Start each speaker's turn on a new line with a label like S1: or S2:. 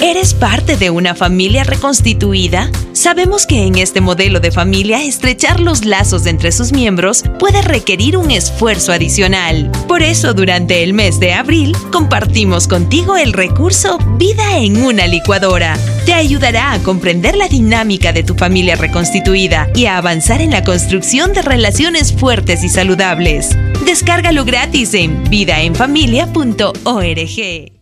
S1: ¿Eres parte de una familia reconstituida? Sabemos que en este modelo de familia estrechar los lazos entre sus miembros puede requerir un esfuerzo adicional. Por eso, durante el mes de abril, compartimos contigo el recurso Vida en una licuadora. Te ayudará a comprender la dinámica de tu familia reconstituida y a avanzar en la construcción de relaciones fuertes y saludables. Descárgalo gratis en vidaenfamilia.org.